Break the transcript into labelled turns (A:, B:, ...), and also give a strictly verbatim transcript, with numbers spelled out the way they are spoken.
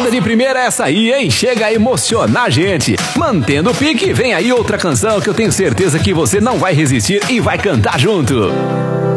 A: Bora de primeira essa aí, hein? Chega a emocionar a gente. Mantendo o pique, vem aí outra canção que eu tenho certeza que você não vai resistir e vai cantar junto.